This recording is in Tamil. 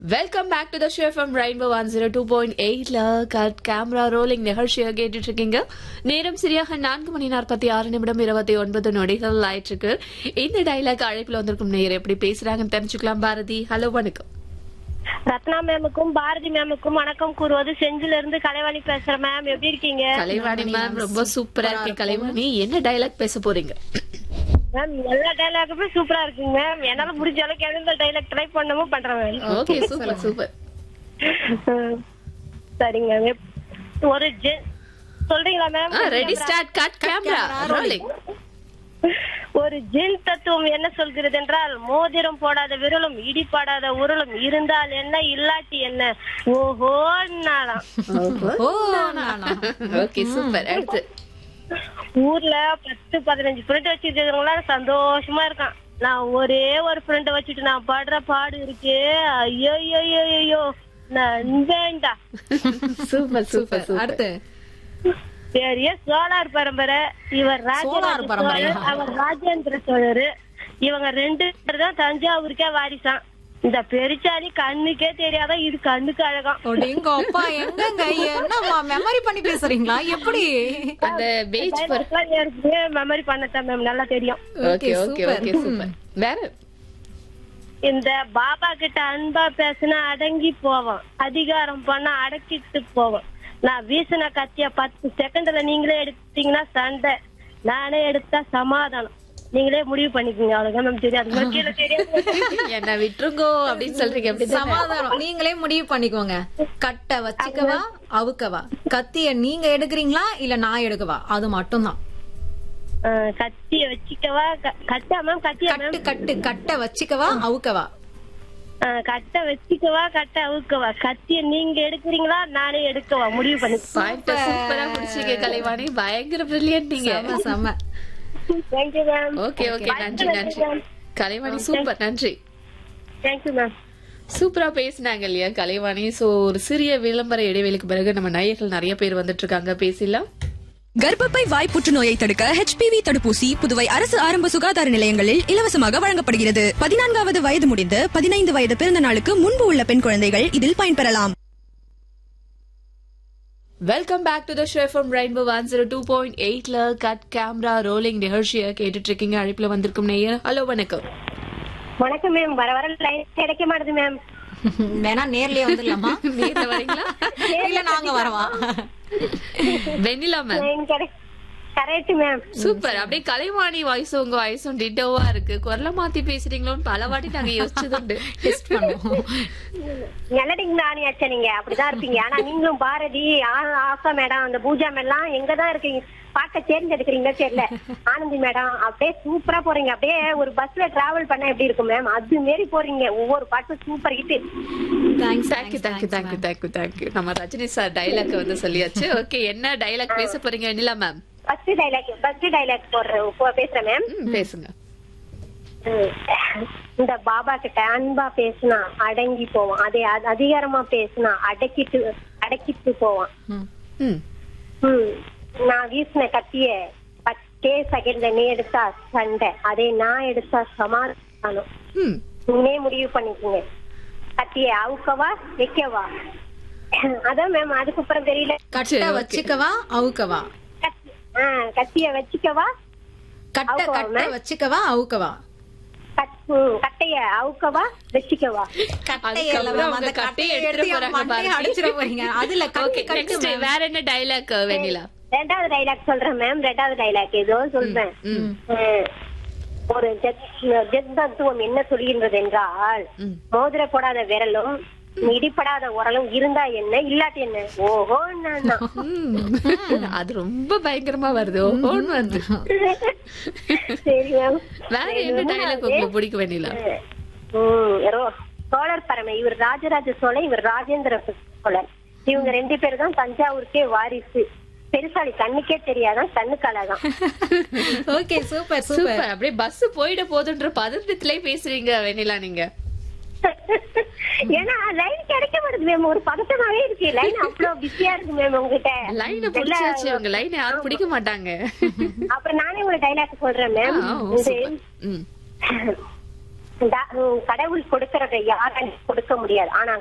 Welcome back to the show from rainbow 102.8ல cut camera rolling நிகழ்ச்சியை கேட்டுட்டு இருக்கீங்க. நேரம் சரியாக 4:46 29 நொடிகள் ஆயிட்டு இருக்கு. இந்த டைலாக் அழைப்புல வந்திருக்கும் நேயர் எப்படி பேசுறாங்கன்னு தெரிஞ்சுக்கலாம். பாரதி, ஹலோ, வணக்கம். ரத்னா மேமுக்கும் பாரதி மேமுக்கும் வணக்கம் கூறுவது செஞ்சில இருந்து கலைவாணி பேசுறேன் மேம். எப்படி இருக்கீங்க? கலைவாணி மேம் ரொம்ப சூப்பரா இருக்கு. கலைவாணி, என்ன டைலாக் பேச போறீங்க? மேம் எல்லா டைலாக்குமே சூப்பரா இருக்குங்க மேம். என்னால முடிஞ்ச அளவுக்கு எந்த டைலாக் ட்ரை பண்ணவும் பண்றேன் மேம். Okay, super super. சரிங்க மேம். ஒரு சொல்றீங்களா ma'am? Ready, start, cut camera rolling. ஒரு ஜென் தத்துவம் என்ன சொல்கிறது என்றால், மோதிரம் போடாத விரலும் இடிபாடாத உருளும் இருந்தால் என்ன இல்லாட்டி என்ன, ஓஹோ நாளாம். Okay, super. அடுத்து, ஊர்ல 10-15 ஃப்ரெண்ட் வச்சிருக்கிறவங்களா சந்தோஷமா இருக்கான். நான் ஒரே ஒரு ஃப்ரெண்ட வச்சுட்டு நான் படுற பாடு இருக்கு. ஐயோ ஐயோ ஐயோ நண்பேண்டா. Super super. அடுத்து, பெரிய சோழர் பரம்பரை. இவர் ராஜராஜ சோழர், அவர் ராஜேந்திர சோழர். இவங்க 2 பேர் தான் தஞ்சாவூருக்கே வாரிசான். இந்த பெருச்சாலி கண்ணுக்கே தெரியாத இது கண்ணுக்கு அழகாம். என்னமா மெமரி பண்ணி பேசுறீங்களா? எப்படி அந்த பேஜ் மெமரி பண்ணத்தான் மேம் நல்லா தெரியும். Okay okay okay, super. வேற, இந்த பாபா கிட்ட அன்பா பேசினா அடங்கி போவோம், அதிகாரம் பண்ணா அடக்கிட்டு போவோம். நான் வீசின கத்திய 10 செகண்ட்ல நீங்களே எடுத்தீங்கன்னா சண்டை, நானே எடுத்தா சமாதானம். நீங்களே முடிவு பண்ணிக்கோங்க. அவ்வளவுதான் மேம். தெரியாது என்ன விட்டுருங்கோ அப்படின்னு சொல்றீங்க. சமாதானம் நீங்களே முடிவு பண்ணிக்கோங்க. கட்டை வச்சுக்கவா அவுக்கவா? கத்திய நீங்க எடுக்கிறீங்களா இல்ல நான் எடுக்கவா? அது மட்டும் தான். கத்திய வச்சுக்கவா கட்டா மேம்? கத்தியா மேம்? கட்டு கட்டை வச்சுக்கவா அவுக்கவா? கட்டை வச்சுக்கவா கட்டை அவுக்கவா? கத்திய நீங்க எடுக்கிறீங்களா நானே எடுக்கவா? முடிவு பண்ணி. சூப்பரா முடிச்சீங்க கலைவாணி. பயங்கர பிரில்லியன்ட் நீங்க. செம. Thank you ma'am. ஓகே ஓகே, நன்றி நன்றி கலைவாணி. சூப்பர், நன்றி. Thank you ma'am. சூப்பரா பேசினாங்க இல்லையா கலைவாணி. சோ ஒரு சிறிய விளம்பர இடைவெளிக்கு பிறகு நம்ம நேயர்கள் நிறைய பேர் வந்துட்டு இருக்காங்க, பேசலாம். கர்ப்பப்பை வாய் புற்றுநோயை தடுக்க HPV தடுப்பூசி புதுவை அரசு ஆரம்ப சுகாதார நிலையங்களில் இலவசமாக வழங்கப்படுகிறது. 14வது வயது முடிந்து 15 வயது பிறந்த நாளுக்கு முன்பு உள்ள பெண் குழந்தைகள் இதில் பயன்பெறலாம். Welcome back to the show from rainbow 102.8ல cut camera rolling நிகழ்ச்சியை கேட்டுட்டு இருக்கீங்க. அழைப்புல வந்திருக்கும் நேயர், ஹலோ, வணக்கம். வணக்கம் மேம். வர வர லைன் கிடைக்க மாட்டேது மேம். வேணா நேர்லயே வந்துடலாமா? நேர்ல வரீங்களா இல்ல நாங்க வரவா? வெண்ணிலா மேம். Correct ma'am. சூப்பர். அப்படியே கலைவாணி வாய்ஸ் உங்க வாய்ஸும் டிட்டோவா இருக்கு. குரலை மாத்தி பேசுறீங்களோன்னு பல வாட்டி நாங்க யோசிச்சதுண்டு. டெஸ்ட் பண்ணுவோம். நல்லடிங்களா ஆச்சா? நீங்க அப்படிதான் இருப்பீங்க. ஆனா நீங்களும் பாரதி, ஆசா மேடம், அந்த பூஜா மேடம் எங்கதான் இருக்கீங்க? பாக்க தேர்ந்தெடுக்கிறீங்க தெரியல. ஆனந்தி மேடம் அப்படியே சூப்பரா போறீங்க. அப்படியே ஒரு பஸ்ல டிராவல் பண்ண எப்படி இருக்கும் மேம், அது மாரி போறீங்க. ஒவ்வொரு பாட்டும் சூப்பர் ஹிட். தேங்க்யூ. நம்ம ரஜினி சார் டைலாக் வந்து சொல்லியாச்சு. ஓகே, என்ன டைலாக் பேச போறீங்க வெண்ணிலா மேம்? ஃபர்ஸ்ட் டைலாக் பேசுறேன் மேம். பேசுங்க. இந்த பாபா கிட்ட அன்பா பேசினா அடங்கி போவான், அதே அதிகாரமா பேசினா அடக்கிட்டு போவான். நான் வீசின கத்திய 10 செகண்ட்ல நீ எடுத்தா சண்டை, அதே நான் எடுத்தா சமாதானம். நீங்களே முடிவு பண்ணிக்கோங்க. கத்திய அவுக்கவா வைக்கவா? அதான் மேம். அதுக்கப்புறம் தெரியல. கட்டை வச்சுக்கவா அவுக்கவா? கத்திய வச்சுக்கவா கட்டை வச்சுக்கவா அவுக்கவா? கட்டைய அவுக்கவா வச்சுக்கவா? வேற என்ன டைலாக் வெண்ணிலா? ரெண்டாவது டைலாக் சொல்றேன் மேம். ரெண்டாவது டைலாக் ஏதோ சொல்றேன். ஒரு ஜெத் தத்துவம் என்ன சொல்கின்றது என்றால், மோதிர போடாத விரலும் இடிப்படாத உரலும் இருந்தா என்ன இல்லாட்டி என்ன, ஓஹோ. அது ரொம்ப பயங்கரமா வருது, ஓஹோன்னு வருது. சரி மேம். வேற என்ன டைலாக் உங்களுக்கு பிடிக்கும் வெண்ணிலா? சோழர் பரமை. இவர் ராஜராஜ சோழன், இவர் ராஜேந்திர சோழன். இவங்க 2 பேர் தான் தஞ்சாவூருக்கே வாரிசு. பெருசாலி கண்ணுக்கே தெரியாதான், கண்ணுக்கு அழகாம். Okay, super super. அப்படியே பஸ் போயிட போதுன்ற பதட்டத்திலே பேசுறீங்க வெண்ணிலா நீங்க. ஏன்னா லைன் கிடைக்க மாட்டேது மேம். ஒரு பதட்டமாவே இருக்கு. லைன் அவ்வளவு பிஸியா இருக்கு மேம். உங்ககிட்ட லைன் பிடிச்சாச்சு. உங்க லைன் யாரும் பிடிக்க மாட்டாங்க. அப்புறம் நானே ஒரு டைலாக் சொல்றேன் மேம். கடவுள் கொடுக்கறத யாராலும் கொடுக்க முடியாது. ஆனா